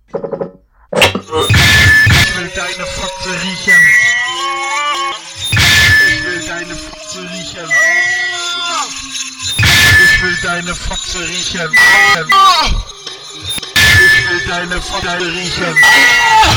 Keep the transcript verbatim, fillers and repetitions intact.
Ich will deine Fotze riechen. Ich will deine Fotze riechen. Ich will deine Fotze riechen. Ich will deine Fotze riechen.